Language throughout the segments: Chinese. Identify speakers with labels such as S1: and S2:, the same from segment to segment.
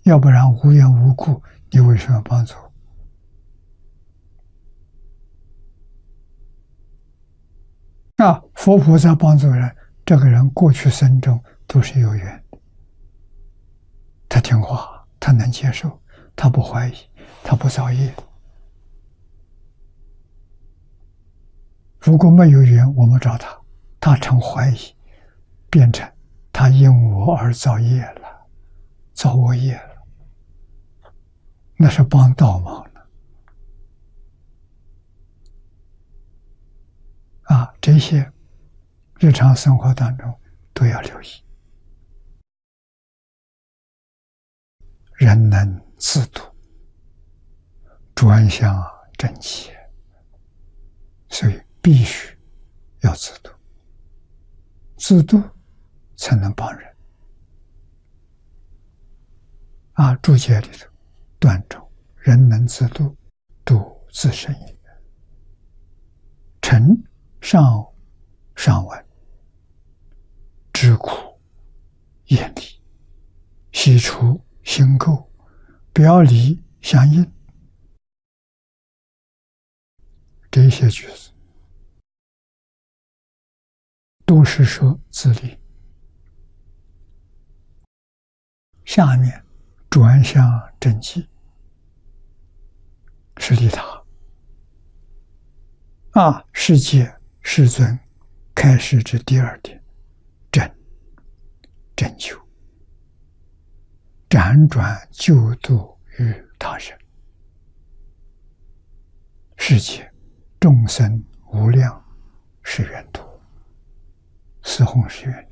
S1: 要不然无缘无故，你为什么帮助我？佛菩萨帮助人，这个人过去生中都是有缘的，他听话，他能接受，他不怀疑，他不造业。如果没有缘，我们找他，他成怀疑，变成他因我而造业了，造恶业了，那是帮倒忙了。这些日常生活当中都要留意。人能自度，专相正气，所以必须要自度，自度才能帮人。注解里头断中，人能自度，度自身也。诚上文，知苦厌离，悉除心垢，表里相应。这些句子都是说自利。下面转向正气，是利他。世界世尊开示之第二点，拯救，辗转救度于他人。世界众生无量，是愿度，四弘是愿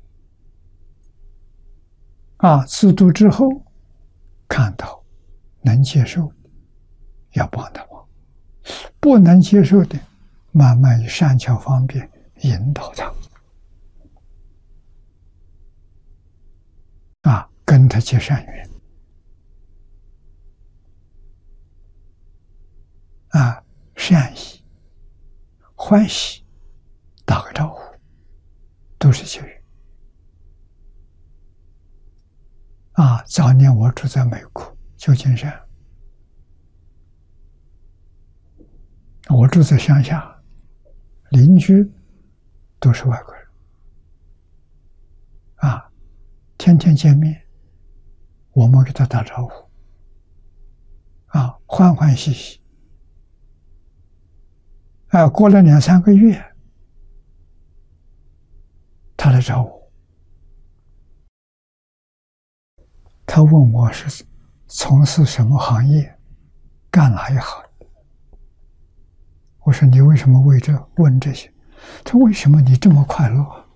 S1: 自度之后，看到能接受的，要帮他忙；不能接受的，慢慢以善巧方便引导他，跟他结善缘，善意、欢喜，打个招呼，都是结缘。早年我住在美国旧金山，我住在乡下，邻居都是外国人，天天见面，我们给他打招呼，欢欢喜喜。过了2-3个月，他来找我，他问我是从事什么行业，干哪一行。我说你为什么问这些？他为什么你这么快乐？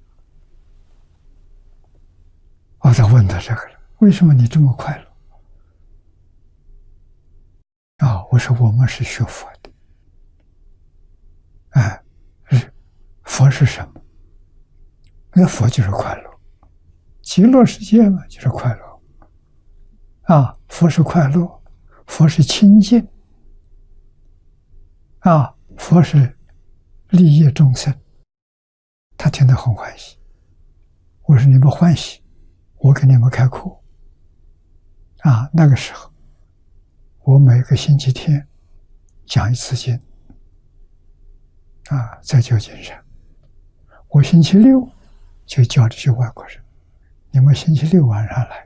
S1: 我在问他这个了，为什么你这么快乐？我说我们是学佛的。佛是什么？那佛就是快乐，极乐世界嘛，就是快乐。佛是快乐，佛是清净，佛是利益众生。他听得很欢喜。我说你们欢喜，我给你们开课。那个时候，我每个星期天讲一次经。在旧金山，我星期六就教这些外国人，你们星期六晚上来，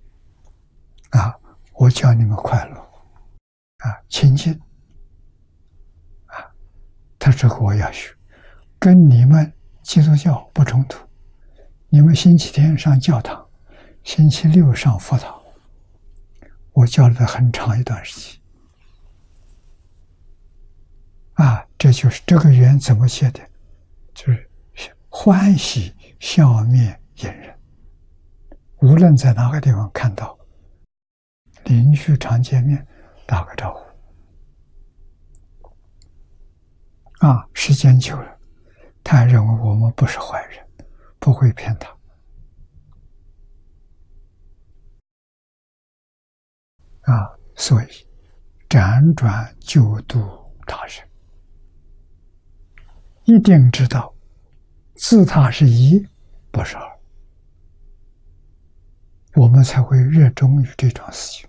S1: 我教你们快乐，清净，他这个我要学，跟你们基督教不冲突。你们星期天上教堂，星期六上佛堂，我教了很长一段时间。这就是这个缘怎么写的？就是欢喜笑面引人。无论在哪个地方看到，邻居常见面，打个招呼。时间久了，他认为我们不是坏人，不会骗他。所以辗转救度他人。一定知道，自他是一，不是二。 我们才会热衷于这桩事情。